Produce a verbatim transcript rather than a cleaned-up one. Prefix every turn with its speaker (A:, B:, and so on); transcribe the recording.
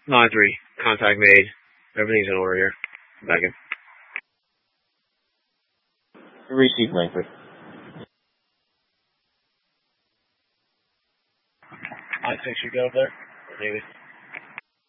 A: Line three, contact made. Everything's in order here. Back in.
B: Receive Langford.
A: I think you go up there. Maybe.